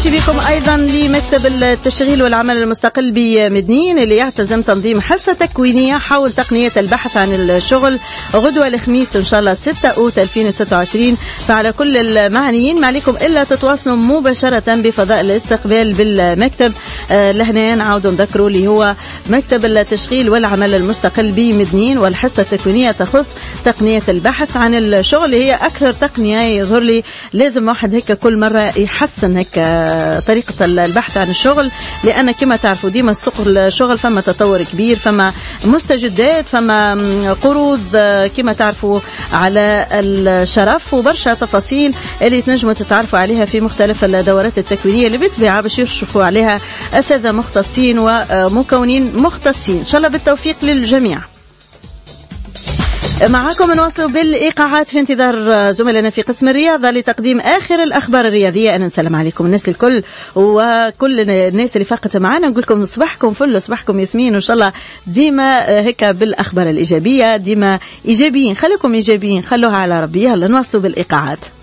نمشي بكم أيضا لمكتب التشغيل والعمل المستقل بمدنين اللي يعتزم تنظيم حصة تكوينية حول تقنية البحث عن الشغل غدوة الخميس إن شاء الله 6 أوت 2026. فعلى كل المعنيين ما عليكم إلا تتواصلوا مباشرة بفضاء الاستقبال بالمكتب. لهنا نعاودوا نذكروا اللي هو مكتب التشغيل والعمل المستقل بمدنين، والحصة التكوينية تخص تقنية البحث عن الشغل. هي أكثر تقنية يظهر لي لازم واحد هيك كل مرة يحسن هيك طريقة البحث عن الشغل، لأن كما تعرفوا ديما سوق الشغل فما تطور كبير، فما مستجدات، فما قروض كما تعرفوا على الشرف، وبرشا تفاصيل اللي تنجموا تتعرفوا عليها في مختلف الدورات التكوينية اللي بتبيعها باش يشرفوا عليها أساتذة مختصين ومكونين مختصين. إن شاء الله بالتوفيق للجميع. معكم نواصل بالإيقاعات في انتظار زملائنا في قسم الرياضة لتقديم آخر الأخبار الرياضية. أنا نسلم عليكم الناس الكل وكل الناس اللي فقط معنا، نقول لكم صباحكم فل، صباحكم ياسمين، وإن شاء الله ديما هيك بالأخبار الإيجابية، ديما إيجابيين، خليكم إيجابيين، خلوها على ربي. يلا نواصل بالإيقاعات.